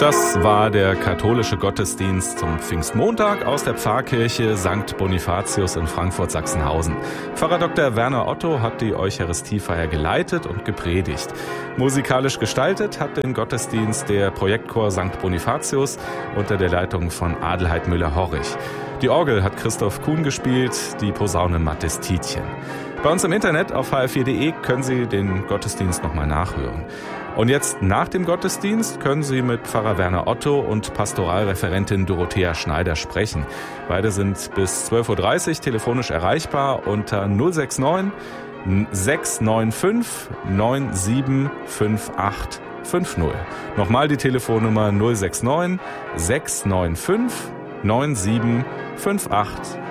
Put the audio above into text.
Das war der katholische Gottesdienst zum Pfingstmontag aus der Pfarrkirche St. Bonifatius in Frankfurt-Sachsenhausen. Pfarrer Dr. Werner Otto hat die Eucharistiefeier geleitet und gepredigt. Musikalisch gestaltet hat den Gottesdienst der Projektchor St. Bonifatius unter der Leitung von Adelheid Müller-Horrich. Die Orgel hat Christoph Kuhn gespielt, die Posaune Mathis Tietjen. Bei uns im Internet auf hr4.de können Sie den Gottesdienst nochmal nachhören. Und jetzt nach dem Gottesdienst können Sie mit Pfarrer Werner Otto und Pastoralreferentin Dorothea Schneider sprechen. Beide sind bis 12.30 Uhr telefonisch erreichbar unter 069 695 975850. Nochmal die Telefonnummer 069 695 975850.